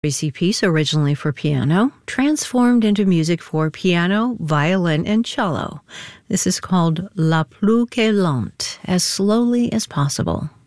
Tracy piece originally for piano, transformed into music for piano, violin, and cello. This is called La Plus que Lente, as slowly as possible.